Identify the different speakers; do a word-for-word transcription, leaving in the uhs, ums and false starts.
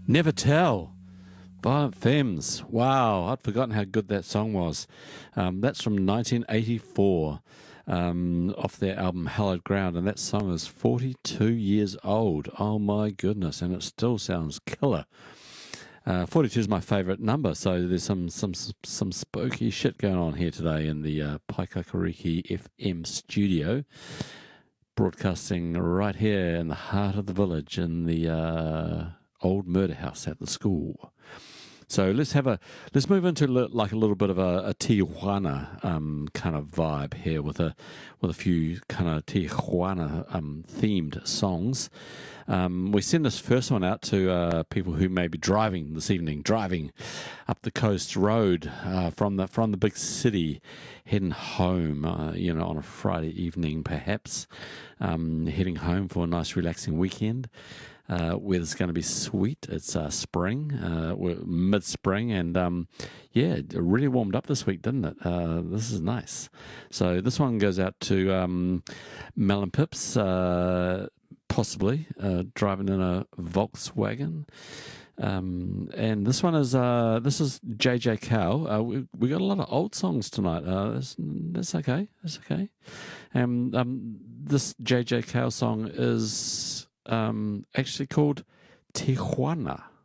Speaker 1: Never Tell. Violent Femmes. Wow, I'd forgotten how good that song was. Um, that's from nineteen eighty-four, um, off their album Hallowed Ground, and that song is forty-two years old. Oh my goodness, and it still sounds killer. Uh, forty-two is my favourite number, so there's some some some spooky shit going on here today in the uh, Paikakariki F M studio, broadcasting right here in the heart of the village in the uh, old murder house at the school. So let's have a let's move into like a little bit of a, a Tijuana um, kind of vibe here with a with a few kind of Tijuana um, themed songs. Um, we send this first one out to uh, people who may be driving this evening, driving up the coast road uh, from the from the big city, heading home. Uh, you know, on a Friday evening, perhaps um, heading home for a nice, relaxing weekend. Uh, weather's going to be sweet. It's uh, spring, uh, we're mid-spring, and um, yeah, it really warmed up this week, didn't it? Uh, this is nice. So this one goes out to um, Melon Pips, uh, possibly uh, driving in a Volkswagen. Um, and this one is uh, this is J J Cow. Uh, we we got a lot of old songs tonight. Uh, that's, that's okay. That's okay. And um, this J J Cow song is. Um, actually called Tijuana.